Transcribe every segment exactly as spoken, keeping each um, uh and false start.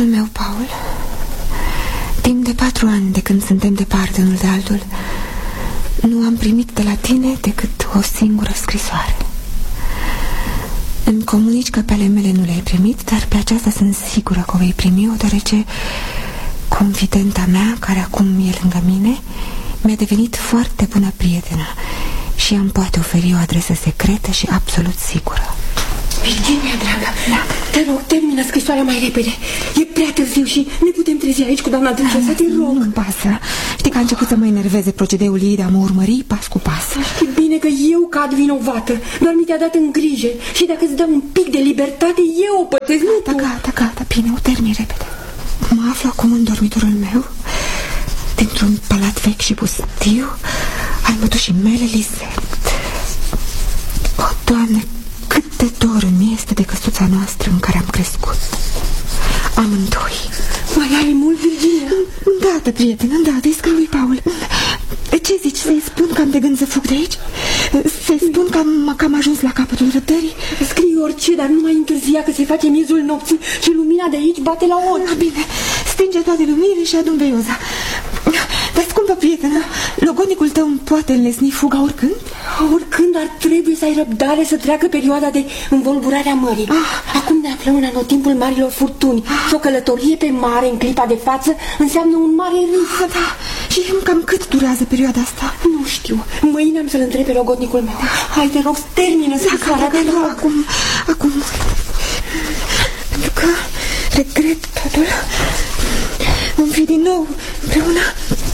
Dragul meu, Paul, timp de patru ani de când suntem departe unul de altul, nu am primit de la tine decât o singură scrisoare. Îmi comunici că pe ale mele nu le-ai primit, dar pe aceasta sunt sigură că o vei primi-o, deoarece confidenta mea, care acum e lângă mine, mi-a devenit foarte bună prietenă și îmi poate oferi o adresă secretă și absolut sigură. Virginia, dragă, da. Te rog, termină scrisoarea mai repede. E prea târziu și ne putem trezi aici cu doamna Duncesa, te rog. Nu-mi pasă. Știi că a început să mă enerveze procedeul ei de a mă urmări pas cu pas. Știi bine că eu cad vinovată. Doar mi te-a dat în grijă. Și dacă îți dau un pic de libertate, eu o pătesc, nu tu. Gata, gata, gata, bine, o termin repede. Mă aflu acum în dormitorul meu, dintr-un palat vechi și pustiu al mătușii mele, Lisette. O, Doamne, cât de dor îmi este de căsuța noastră în care am crescut. Amândoi. Mai ai mult, Virginia? Îndată, prietenă, îndată, îi scriu lui Paul. Ce zici, să-i spun că am de gând să fug de aici? Să-i spun că am, că am ajuns la capătul răbdării? Scrii orice, dar nu mai întârzia, că se face miezul nopții și lumina de aici bate la ochi. Bine, stinge toate luminile și adu-mi veioza. Dar, scumpă prietenă, logodnicul tău îmi poate înlesni fuga oricând? Oricând, dar trebuie să ai răbdare să treacă perioada de învolburare a mării. Ah. Acum ne aflăm în anotimpul marilor furtuni. Ah. Și o călătorie pe mare în clipa de față înseamnă un mare risc. Ah, da. Și cam cât durează perioada asta? Nu știu. Mâine am să-l întreb pe logodnicul meu. Hai, te rog, termină scrisoarea, te rog. Acum, acum, pentru că regret totul. Vom fi din nou împreună.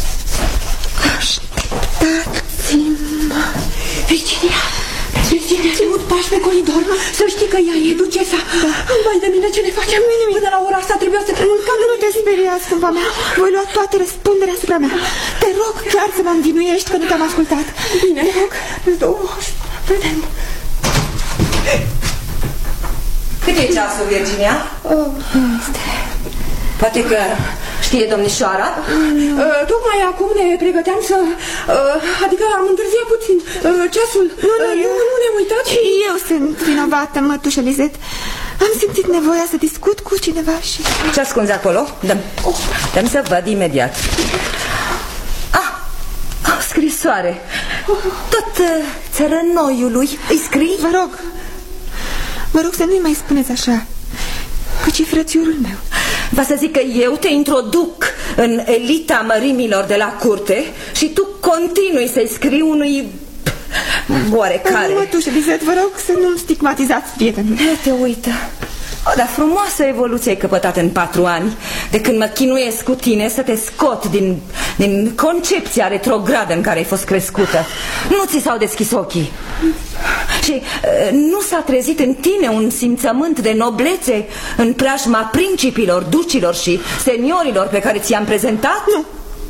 Așteptați-mă. Virginia, Virginia, ținut pași pe coridor. Să știi că ea e Ducesa. Da. Vai de mine, ce ne facem? Până la ora asta trebuia să trăim ca... Nu te speria, scumpa mea. Voi lua toată răspunderea asupra mea. Te rog chiar să mă învinuiești că nu te-am ascultat. Bine, te rog. Vedem. Cât e ceasul, Virginia? Oh, este... Poate că știe domnișoara? Mm. Uh, tocmai acum ne pregăteam să... Uh, adică am întârziat puțin uh, ceasul. Nu, nu, uh, nu, nu ne-am uitat și... Eu sunt vinovată, mătușă Lisette. Am simțit nevoia să discut cu cineva și... Ce ascunzi acolo? Dăm, oh. Dăm să văd imediat. Ah, o scrisoare. Tot uh, țărănoiului. Îi scrii? Vă rog, vă rog să nu-i mai spuneți așa, căci e frățiorul meu. Va să zic că eu te introduc în elita mărimilor de la curte și tu continui să-i scrii unui oarecare. Mătușă Lisette, vă rog să nu-mi stigmatizați prietenul. Te uită. O, dar frumoasă evoluție ai căpătat în patru ani, de când mă chinuiesc cu tine să te scot din, din concepția retrogradă în care ai fost crescută. Nu ți s-au deschis ochii. Și uh, nu s-a trezit în tine un simțământ de noblețe în preajma principilor, ducilor și seniorilor pe care ți-am prezentat? Nu.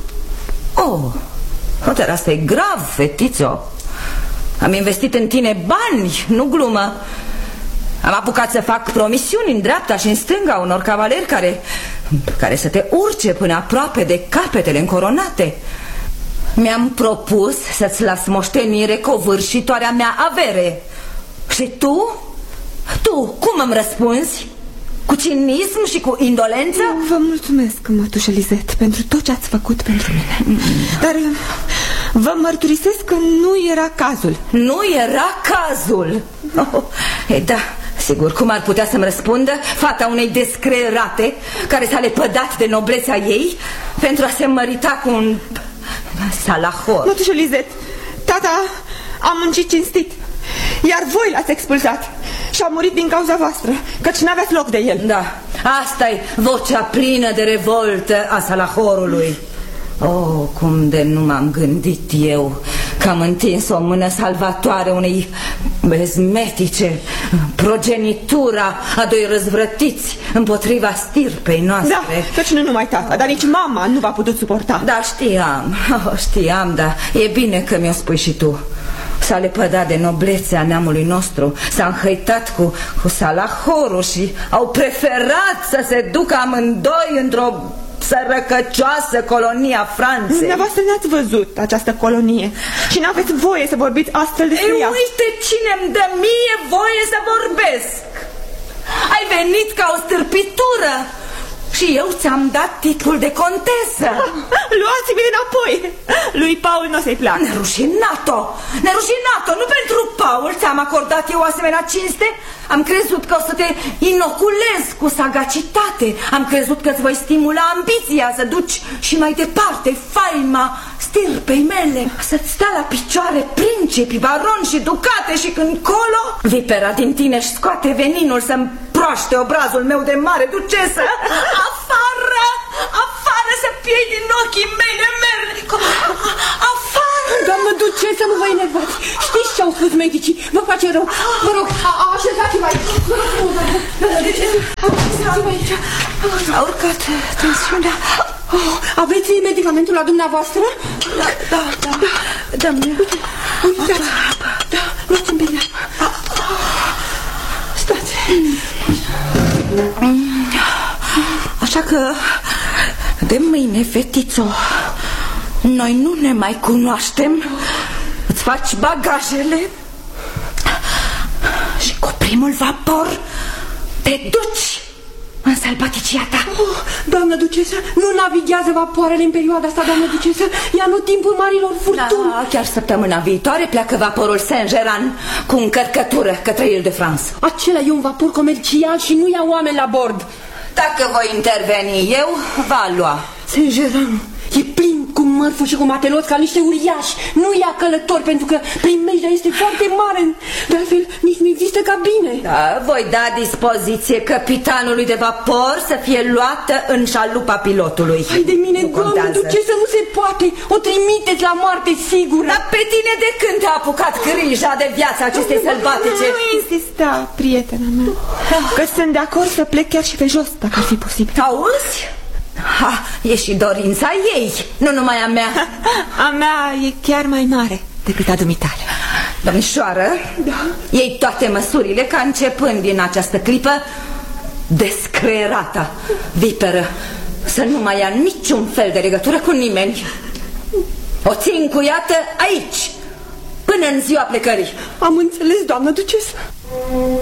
Oh, dar asta e grav, fetițo. Am investit în tine bani, nu glumă. Am apucat să fac promisiuni în dreapta și în stânga unor cavaleri care, care să te urce până aproape de capetele încoronate. Mi-am propus să-ți las moștenire covârșitoarea mea avere. Și tu? Tu cum îmi răspunzi? Cu cinism și cu indolență? Vă mulțumesc, mătușă Lisette, pentru tot ce ați făcut pentru mine. Dar vă mărturisesc că nu era cazul. Nu era cazul? Oh, e, da, sigur, cum ar putea să-mi răspundă fata unei descreerate care s-a lepădat de noblețea ei pentru a se mărita cu un salahor? Mătușă Lisette, tata a muncit cinstit, iar voi l-ați expulzat și a murit din cauza voastră, căci n-aveați loc de el. Da, asta-i vocea plină de revoltă a salahorului. Oh, cum de nu m-am gândit eu că am întins o mână salvatoare unei bezmetice, progenitura a doi răzvrătiți împotriva stirpei noastre. Da, căci nu numai tata, dar nici mama nu v-a putut suporta. Da, știam, oh, știam, dar e bine că mi-o spui și tu. S-a lepădat de noblețea neamului nostru, s-a înhăitat cu, cu salahorul și au preferat să se ducă amândoi într-o sărăcăcioasă colonie a Franței. Dumneavoastră n-ați văzut această colonie și n-aveți voie să vorbiți astfel despre ea. Uite cine îmi dă mie voie să vorbesc. Ai venit ca o stârpitură Și eu ți-am dat titlul de contesă. Luați-mi înapoi. Lui Paul nu o să-i placă. Nerușinat-o, nerușinat-o. Nu pentru Paul ți-am acordat eu asemenea cinste. Am crezut că o să te inoculez cu sagacitate. Am crezut că îți voi stimula ambiția să duci și mai departe faima stirpei mele, să-ți stea la picioare principi, baroni și ducate. Și când colo vipera din tine își scoate veninul să-mi proaște obrazul meu de mare ducesă. Afară, afară, să piei din ochii mei nemernic. Afară. Doamnă ducesă, nu vă enervați. Știți ce au spus medicii? Vă face rău. Vă rog, așezați-vă aici. Vă rog, doamnă ducesă, așezați-vă aici. A urcat tensiunea. Oh, aveți medicamentul la dumneavoastră? Da, da, da. Dă-mi. Uitați. Da, luați-mi bine. Stați. Așa că de mâine, fetițo, noi nu ne mai cunoaștem. Îți faci bagajele și cu primul vapor te duci în sălbăticia ta. Oh, doamnă ducesă, nu navighează vapoarele în perioada asta, doamnă ducesă. E anotimpul marilor furtuni. Da, chiar săptămâna viitoare pleacă vaporul Saint-Geran cu încărcătură către Île-de-France. Acela e un vapor comercial și nu ia oameni la bord. Dacă voi interveni eu, va lua. Saint-Geran e plin cu mărfuri și cu mateloți ca niște uriași. Nu ia călători pentru că primejdea este foarte mare. De altfel, nici nu există cabine. Da, voi da dispoziție capitanului de vapor să fie luată în șalupa pilotului. Hai de mine, doamnă ducesă, nu se poate. O trimiteți la moarte sigură. Dar pe tine de când te-a apucat grija de viața acestei sălbatice? Nu insista, prietena mea, că sunt de acord să plec chiar și pe jos, dacă ar fi posibil. Auzi? Ha, e și dorința ei, nu numai a mea. A mea e chiar mai mare decât a dumitale. Domnișoară, da. Iei toate măsurile ca începând din această clipă descreierata viperă să nu mai ia niciun fel de legătură cu nimeni. O ții încuiată aici până în ziua plecării. Am înțeles, doamnă ducesă.